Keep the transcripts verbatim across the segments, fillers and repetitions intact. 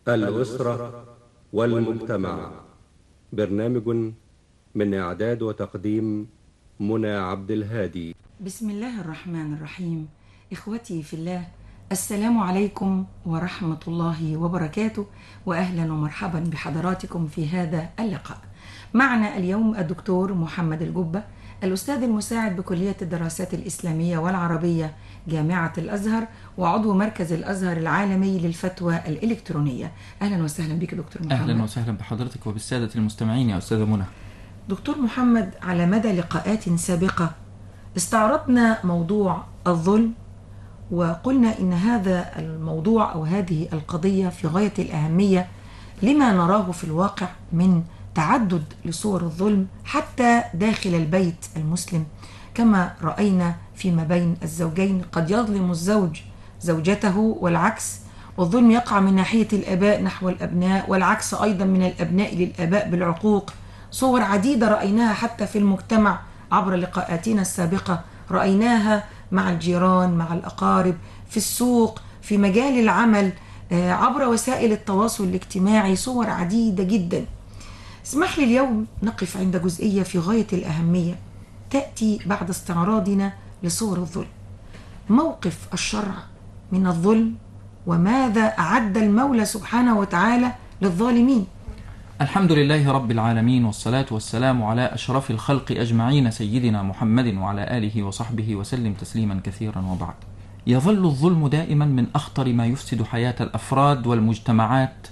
الأسرة والمجتمع. برنامج من إعداد وتقديم منى عبد الهادي. بسم الله الرحمن الرحيم. إخوتي في الله، السلام عليكم ورحمة الله وبركاته، وأهلا ومرحبا بحضراتكم في هذا اللقاء. معنا اليوم الدكتور محمد الجبة، الأستاذ المساعد بكلية الدراسات الإسلامية والعربية جامعة الأزهر، وعضو مركز الأزهر العالمي للفتوى الإلكترونية. أهلا وسهلا بك دكتور محمد. أهلا وسهلا بحضرتك وبالسادة المستمعين يا أستاذة منى. دكتور محمد، على مدى لقاءات سابقة استعرضنا موضوع الظلم، وقلنا إن هذا الموضوع أو هذه القضية في غاية الأهمية لما نراه في الواقع من تعدد لصور الظلم حتى داخل البيت المسلم، كما رأينا فيما بين الزوجين قد يظلم الزوج زوجته والعكس، والظلم يقع من ناحية الآباء نحو الأبناء، والعكس أيضا من الأبناء للآباء بالعقوق. صور عديدة رأيناها حتى في المجتمع عبر لقاءاتنا السابقة، رأيناها مع الجيران، مع الأقارب، في السوق، في مجال العمل، عبر وسائل التواصل الاجتماعي، صور عديدة جدا. اسمح لي اليوم نقف عند جزئية في غاية الأهمية تأتي بعد استعراضنا لصور الظلم. موقف الشرع من الظلم، وماذا أعد المولى سبحانه وتعالى للظالمين. الحمد لله رب العالمين، والصلاة والسلام على أشرف الخلق أجمعين سيدنا محمد وعلى آله وصحبه وسلم تسليما كثيرا. وبعد، يظل الظلم دائما من أخطر ما يفسد حياة الأفراد والمجتمعات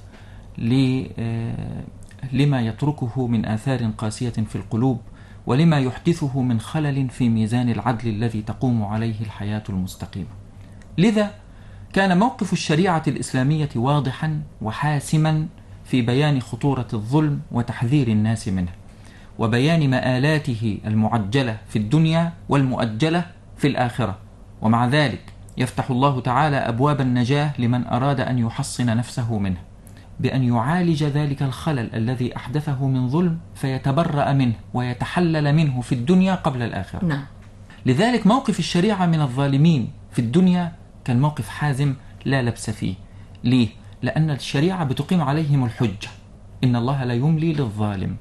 لما يتركه من آثار قاسية في القلوب، ولما يحدثه من خلل في ميزان العدل الذي تقوم عليه الحياة المستقيمة. لذا كان موقف الشريعة الإسلامية واضحا وحاسما في بيان خطورة الظلم وتحذير الناس منه، وبيان مآلاته المعجلة في الدنيا والمؤجلة في الآخرة. ومع ذلك يفتح الله تعالى أبواب النجاة لمن أراد أن يحصن نفسه منه، بأن يعالج ذلك الخلل الذي أحدثه من ظلم فيتبرأ منه ويتحلل منه في الدنيا قبل الآخرة. نعم. لذلك موقف الشريعة من الظالمين في الدنيا كان موقف حازم لا لبس فيه. ليه؟ لأن الشريعة بتقيم عليهم الحجة، إن الله لا يملي للظالم.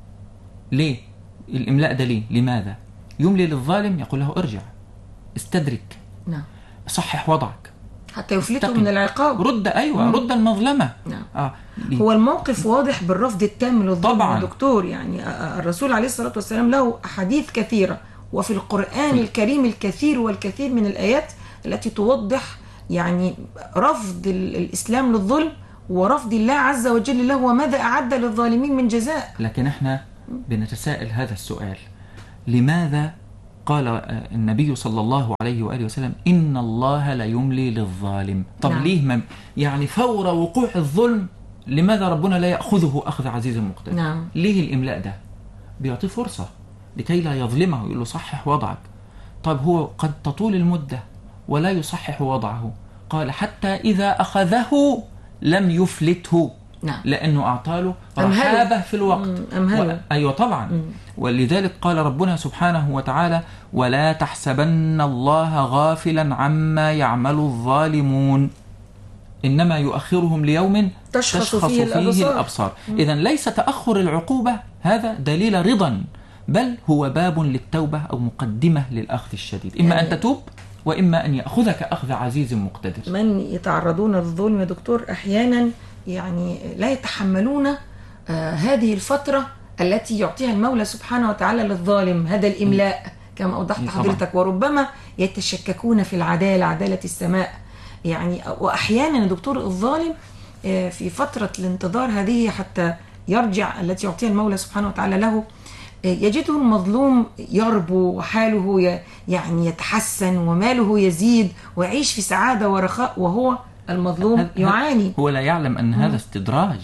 ليه؟ الإملاء ده ليه؟ لماذا؟ يملي للظالم، يقول له ارجع، استدرك، نعم، صحح وضعك حتى يفلته من العقاب، رد أيوة مم. رد المظلمة. نعم. آه. هو الموقف واضح بالرفض التام للظلم طبعا. دكتور، يعني الرسول عليه الصلاة والسلام له أحاديث كثيرة، وفي القرآن الكريم الكثير والكثير من الآيات التي توضح يعني رفض الإسلام للظلم ورفض الله عز وجل له، وماذا أعد للظالمين من جزاء. لكن احنا بنتساءل هذا السؤال: لماذا قال النبي صلى الله عليه وآله وسلم إن الله لا يملي للظالم؟ طب نعم. ليه ما يعني فور وقوع الظلم لماذا ربنا لا يأخذه أخذ عزيز مقتدر؟ نعم. ليه الإملاء ده؟ بيعطيه فرصة لكي لا يظلمه، يقول له صحح وضعك. طب هو قد تطول المدة ولا يصحح وضعه، قال حتى إذا أخذه لم يفلته. نعم. لأنه أعطاله رحابة في الوقت. و... أيوة طبعا. مم. ولذلك قال ربنا سبحانه وتعالى: ولا تحسبن الله غافلا عما يعمل الظالمون إنما يؤخرهم ليوم تشخص, تشخص فيه, فيه الأبصار, الأبصار. إذن ليس تأخر العقوبة هذا دليل رضا، بل هو باب للتوبة أو مقدمة للأخذ الشديد، إما يعني أن تتوب وإما أن يأخذك أخذ عزيز مقتدر. من يتعرضون للظلم يا دكتور أحيانا يعني لا يتحملون آه هذه الفترة التي يعطيها المولى سبحانه وتعالى للظالم، هذا الإملاء كما أوضحت حضرتك، وربما يتشككون في العدالة، عدالة السماء يعني. وأحيانا يا دكتور الظالم آه في فترة الانتظار هذه حتى يرجع التي يعطيها المولى سبحانه وتعالى له، يجده المظلوم يربو وحاله يعني يتحسن وماله يزيد ويعيش في سعادة ورخاء، وهو المظلوم يعاني. هو لا يعلم أن هذا استدراج.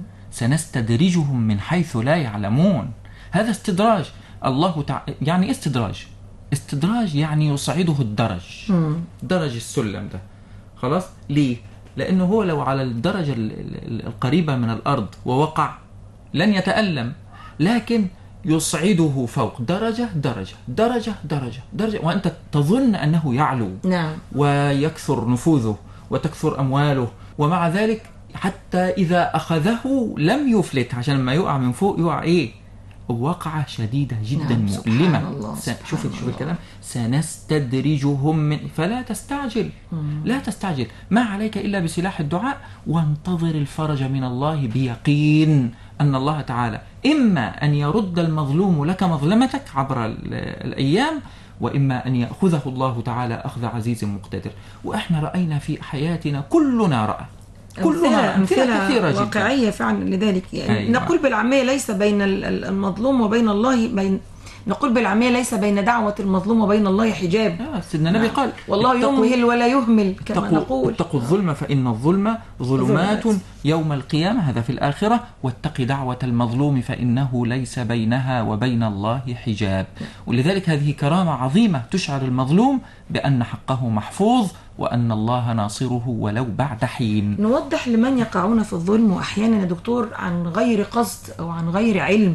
سنستدرجهم من حيث لا يعلمون. هذا استدراج. الله تعالى يعني استدراج استدراج يعني يصعده الدرج درج السلم ده. خلاص. ليه؟ لأنه هو لو على الدرجة القريبة من الأرض ووقع لن يتألم، لكن يصعده فوق درجة درجة درجة درجة درجة، وأنت تظن أنه يعلو. نعم. ويكثر نفوذه وتكثر أمواله، ومع ذلك حتى إذا أخذه لم يفلت، عشان لما يقع من فوق يقع إيه؟ وقعة شديدة جدا نعم. مؤلمة. س... شوف شوف الكلام، سنستدرجهم من، فلا تستعجل. مم. لا تستعجل، ما عليك إلا بسلاح الدعاء، وانتظر الفرج من الله بيقين أن الله تعالى إما أن يرد المظلوم لك مظلمتك عبر الأيام، وإما أن يأخذه الله تعالى أخذ عزيز مقتدر. وإحنا رأينا في حياتنا، كلنا رأى، كلها أمثلة كثيرة واقعية فعلا لذلك. يعني أيوة. نقول بالعامية ليس بين المظلوم وبين الله بين نقول بالعامية ليس بين دعوة المظلوم وبين الله حجاب. آه سيدنا النبي قال والله يمهل ولا يهمل كما اتقوا نقول. اتقوا الظلم فإن الظلم ظلمات يوم القيامة، هذا في الآخرة. واتق دعوة المظلوم فإنه ليس بينها وبين الله حجاب. ولذلك هذه كرامة عظيمة تشعر المظلوم بأن حقه محفوظ وأن الله ناصره ولو بعد حين. نوضح لمن يقعون في الظلم وأحيانا يا دكتور عن غير قصد أو عن غير علم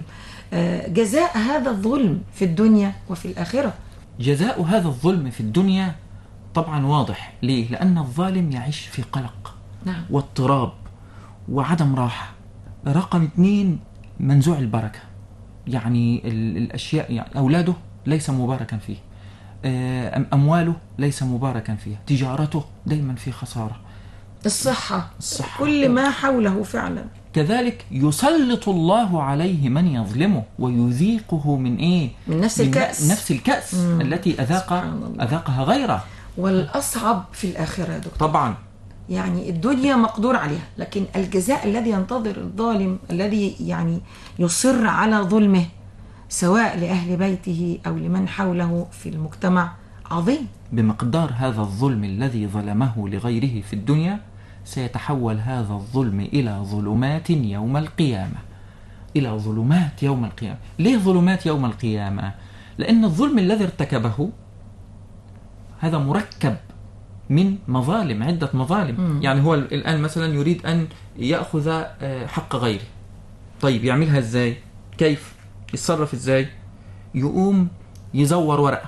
جزاء هذا الظلم في الدنيا وفي الآخرة. جزاء هذا الظلم في الدنيا طبعا واضح. ليه؟ لأن الظالم يعيش في قلق نعم. واضطراب وعدم راحة. رقم اثنين، منزوع البركة، يعني الأشياء، يعني أولاده ليس مباركا فيه، أمواله ليس مباركا فيها، تجارته دايما في خسارة، الصحة, الصحة كل ما حوله فعلا. كذلك يسلط الله عليه من يظلمه ويذيقه من إيه؟ من نفس من الكأس نفس الكأس مم. التي أذاق أذاقها غيره. والأصعب في الآخرة يا دكتور طبعا، يعني الدنيا مقدور عليها، لكن الجزاء الذي ينتظر الظالم الذي يعني يصر على ظلمه سواء لأهل بيته أو لمن حوله في المجتمع عظيم. بمقدار هذا الظلم الذي ظلمه لغيره في الدنيا سيتحول هذا الظلم إلى ظلمات يوم القيامة، إلى ظلمات يوم القيامة. ليه ظلمات يوم القيامة؟ لأن الظلم الذي ارتكبه هذا مركب من مظالم، عدة مظالم. م. يعني هو الآن مثلا يريد أن يأخذ حق غيره، طيب يعملها إزاي؟ كيف؟ يتصرف إزاي؟ يقوم يزور ورقة،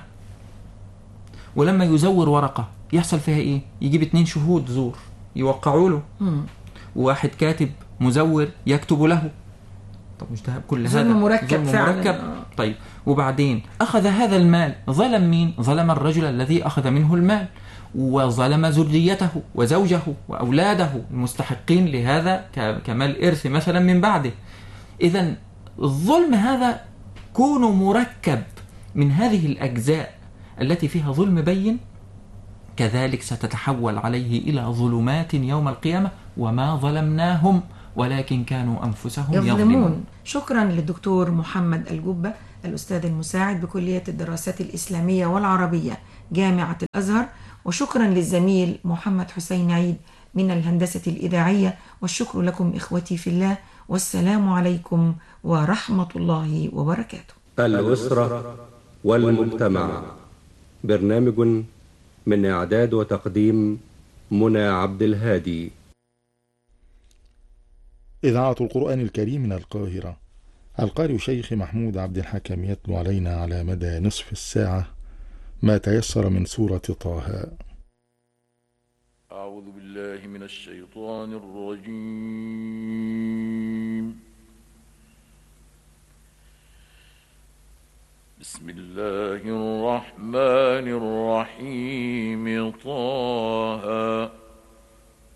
ولما يزور ورقة يحصل فيها إيه؟ يجيب اتنين شهود زور يوقعوا له، م. وواحد كاتب مزور يكتب له. طب مش ده كل هذا ظلم مركب فعلا. مركب. طيب وبعدين أخذ هذا المال، ظلم مين؟ ظلم الرجل الذي أخذ منه المال، وظلم ذريته وزوجه وأولاده المستحقين لهذا كمال إرث مثلا من بعده. إذن الظلم هذا كونه مركب من هذه الأجزاء التي فيها ظلم بين، كذلك ستتحول عليه إلى ظلمات يوم القيامة. وما ظلمناهم ولكن كانوا أنفسهم يظلمون, يظلمون. شكرا للدكتور محمد الجبة، الأستاذ المساعد بكلية الدراسات الإسلامية والعربية جامعة الأزهر، وشكرا للزميل محمد حسين عيد من الهندسة الإذاعية. والشكر لكم إخوتي في الله، والسلام عليكم ورحمة الله وبركاته. الأسرة والمجتمع، برنامج من إعداد وتقديم منى عبد الهادي. إذاعة القرآن الكريم من القاهرة. القارئ شيخ محمود عبد الحكم يتلو علينا على مدى نصف الساعة ما تيسر من سورة طه. أعوذ بالله من الشيطان الرجيم. بسم الله الرحمن الرحيم. طه